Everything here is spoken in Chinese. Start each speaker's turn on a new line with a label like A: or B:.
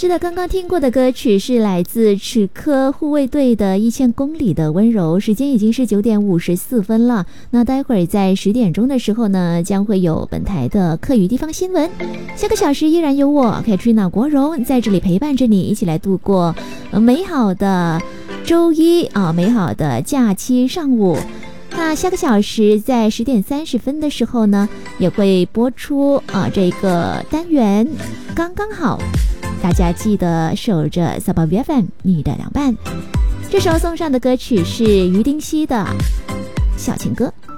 A: 是的，刚刚听过的歌曲是来自齿科护卫队的1000公里的温柔。时间已经是9点54分了，那待会儿在10点钟的时候呢，将会有本台的客语地方新闻。下个小时依然有我 Katrina 国荣在这里陪伴着你，一起来度过美好的周一美好的假期上午。那下个小时在10点30分的时候呢，也会播出这个单元刚刚好，大家记得守着Sabah FM 你的凉拌。这时候送上的歌曲是于丁熙的《小情歌》。